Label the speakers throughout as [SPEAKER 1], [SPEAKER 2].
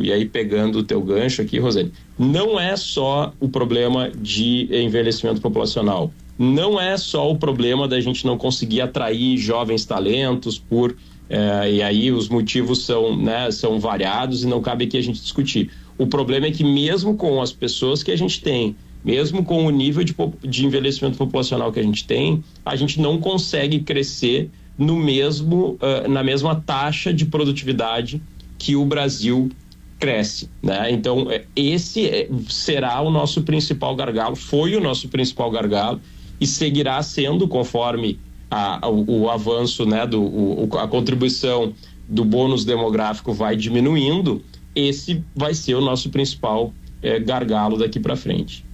[SPEAKER 1] e aí pegando o teu gancho aqui, Rosane, não é só o problema de envelhecimento populacional, não é só o problema da gente não conseguir atrair jovens talentos e aí os motivos são variados e não cabe aqui a gente discutir. O problema é que mesmo com as pessoas que a gente tem, mesmo com o nível de envelhecimento populacional que a gente não consegue crescer na mesma taxa de produtividade que o Brasil cresce, né? Então, esse será o nosso principal gargalo, foi o nosso principal gargalo e seguirá sendo conforme o avanço, né, a contribuição do bônus demográfico vai diminuindo. Esse vai ser o nosso principal gargalo daqui para frente.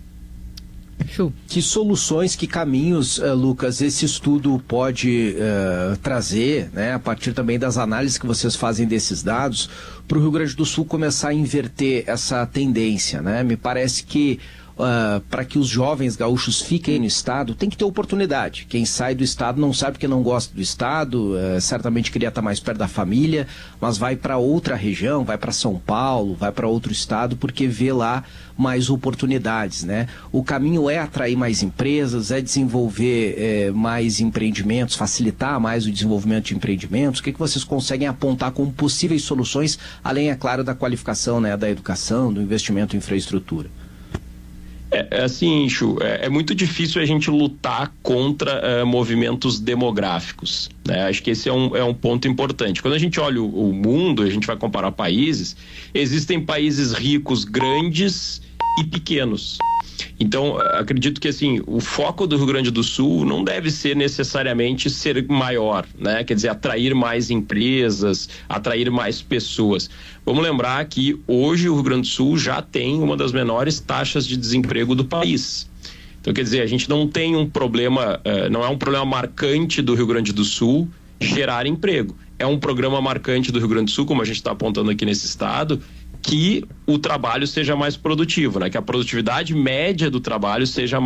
[SPEAKER 2] Que soluções, que caminhos, Lucas, esse estudo pode trazer, né, a partir também das análises que vocês fazem desses dados, para o Rio Grande do Sul começar a inverter essa tendência, né? Me parece que para que os jovens gaúchos fiquem no estado, tem que ter oportunidade. Quem sai do estado não sabe porque não gosta do estado, certamente queria estar mais perto da família, mas vai para outra região, vai para São Paulo, vai para outro estado porque vê lá mais oportunidades, né? O caminho é atrair mais empresas, é desenvolver mais empreendimentos, facilitar mais o desenvolvimento de empreendimentos. O que vocês conseguem apontar como possíveis soluções, além, é claro, da qualificação, né, da educação, do investimento em infraestrutura?
[SPEAKER 1] Assim, Chu, é muito difícil a gente lutar contra movimentos demográficos, né? Acho que esse é um ponto importante. Quando a gente olha o mundo, a gente vai comparar países, existem países ricos, grandes e pequenos. Então, acredito que assim, o foco do Rio Grande do Sul não deve ser necessariamente ser maior, né? Quer dizer, atrair mais empresas, atrair mais pessoas. Vamos lembrar que hoje o Rio Grande do Sul já tem uma das menores taxas de desemprego do país. Então, quer dizer, a gente não tem um problema, não é um problema marcante do Rio Grande do Sul gerar emprego. É um programa marcante do Rio Grande do Sul, como a gente está apontando aqui nesse estado, que o trabalho seja mais produtivo, né? Que a produtividade média do trabalho seja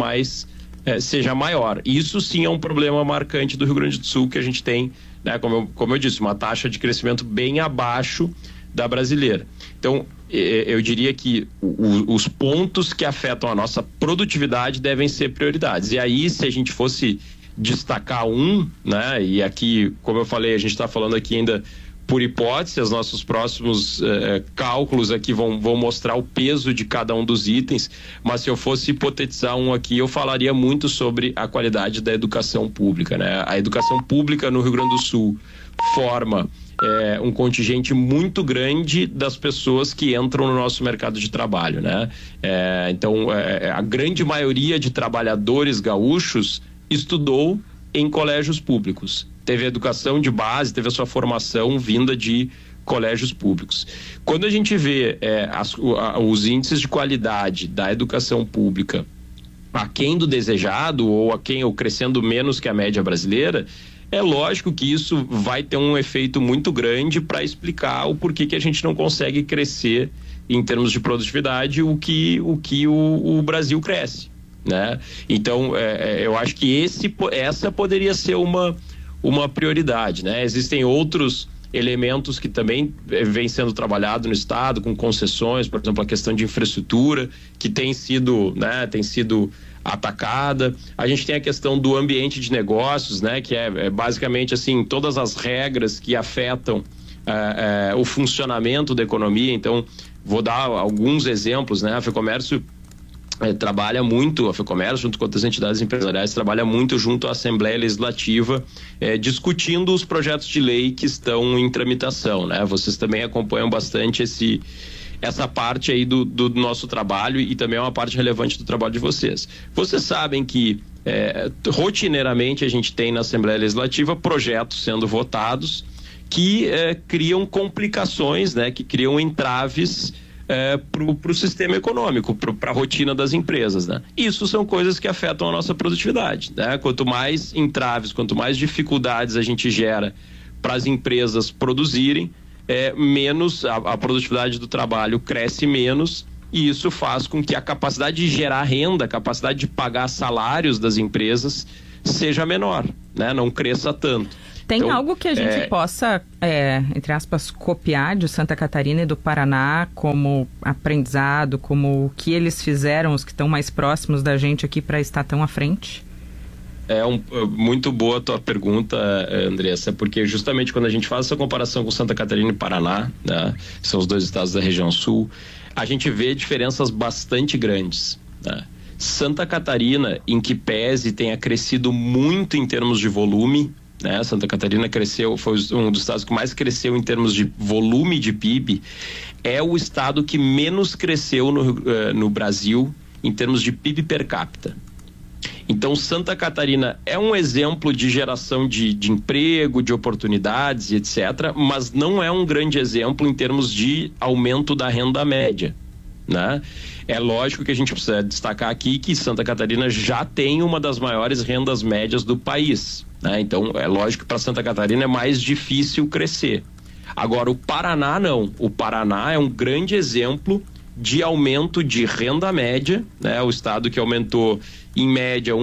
[SPEAKER 1] maior. Isso sim é um problema marcante do Rio Grande do Sul, que a gente tem, né? Como eu disse, uma taxa de crescimento bem abaixo da brasileira. Então, eu diria que os pontos que afetam a nossa produtividade devem ser prioridades. E aí, se a gente fosse destacar né? E aqui, como eu falei, a gente está falando aqui ainda por hipótese, os nossos próximos cálculos aqui vão mostrar o peso de cada um dos itens, mas se eu fosse hipotetizar aqui, eu falaria muito sobre a qualidade da educação pública, né? A educação pública no Rio Grande do Sul forma um contingente muito grande das pessoas que entram no nosso mercado de trabalho, né? Então, a grande maioria de trabalhadores gaúchos estudou em colégios públicos. Teve educação de base, teve a sua formação vinda de colégios públicos. Quando a gente vê os índices de qualidade da educação pública aquém do desejado ou crescendo menos que a média brasileira, é lógico que isso vai ter um efeito muito grande para explicar o porquê que a gente não consegue crescer em termos de produtividade o que o Brasil cresce, né? Então, eu acho que essa poderia ser uma prioridade, né? Existem outros elementos que também vêm sendo trabalhado no estado, com concessões, por exemplo, a questão de infraestrutura, que tem sido atacada. A gente tem a questão do ambiente de negócios, né? Que é basicamente assim, todas as regras que afetam o funcionamento da economia. Então, vou dar alguns exemplos, né? A FEComércio trabalha muito, a FEComércio, junto com outras entidades empresariais, trabalha muito junto à Assembleia Legislativa, discutindo os projetos de lei que estão em tramitação, né? Vocês também acompanham bastante essa parte aí do nosso trabalho e também é uma parte relevante do trabalho de vocês. Vocês sabem que rotineiramente a gente tem na Assembleia Legislativa projetos sendo votados que criam complicações, né? Que criam entraves para o sistema econômico, para a rotina das empresas, né? Isso são coisas que afetam a nossa produtividade, né? Quanto mais entraves, quanto mais dificuldades a gente gera para as empresas produzirem, menos a produtividade do trabalho cresce menos, e isso faz com que a capacidade de gerar renda, a capacidade de pagar salários das empresas seja menor, né? Não cresça tanto.
[SPEAKER 3] Tem então, algo que a gente possa, entre aspas, copiar de Santa Catarina e do Paraná como aprendizado, como o que eles fizeram, os que estão mais próximos da gente aqui para estar tão à frente?
[SPEAKER 1] Muito boa a tua pergunta, Andressa, porque justamente quando a gente faz essa comparação com Santa Catarina e Paraná, né, que são os dois estados da região sul, a gente vê diferenças bastante grandes, né? Santa Catarina, em que pese tenha crescido muito em termos de volume, né? Santa Catarina foi um dos estados que mais cresceu em termos de volume de PIB, é o estado que menos cresceu no Brasil em termos de PIB per capita. Então, Santa Catarina é um exemplo de geração de emprego, de oportunidades, etc., mas não é um grande exemplo em termos de aumento da renda média, né? É lógico que a gente precisa destacar aqui que Santa Catarina já tem uma das maiores rendas médias do país, né? Então, é lógico que para Santa Catarina é mais difícil crescer. Agora, o Paraná não. O Paraná é um grande exemplo de aumento de renda média, né? O estado que aumentou em média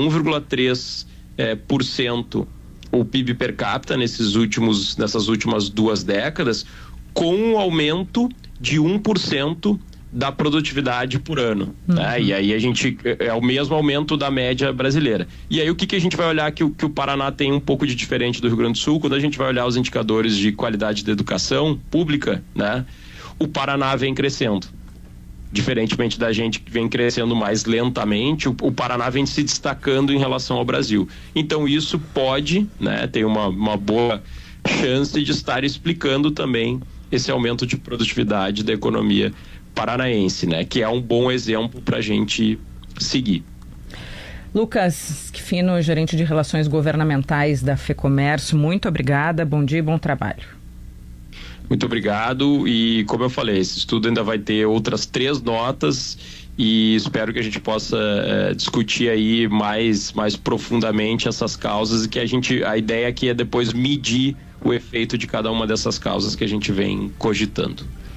[SPEAKER 1] 1,3% o PIB per capita nessas últimas 2 décadas, com um aumento de 1% da produtividade por ano, né? E aí é o mesmo aumento da média brasileira. E aí o que a gente vai olhar que o Paraná tem um pouco de diferente do Rio Grande do Sul, quando a gente vai olhar os indicadores de qualidade da educação pública, né? O Paraná vem crescendo. Diferentemente da gente que vem crescendo mais lentamente, o Paraná vem se destacando em relação ao Brasil. Então isso pode, né, ter uma boa chance de estar explicando também esse aumento de produtividade da economia paranaense, né, que é um bom exemplo para a gente seguir.
[SPEAKER 3] Lucas Schifino, gerente de Relações Governamentais da FEComércio, muito obrigada, bom dia e bom trabalho.
[SPEAKER 1] Muito obrigado, e como eu falei, esse estudo ainda vai ter outras 3 notas e espero que a gente possa discutir aí mais profundamente essas causas, e que a ideia aqui é depois medir o efeito de cada uma dessas causas que a gente vem cogitando.